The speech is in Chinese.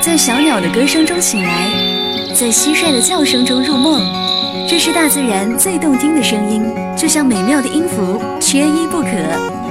在小鸟的歌声中醒来，在蟋蟀的叫声中入梦。这是大自然最动听的声音，就像美妙的音符，缺一不可。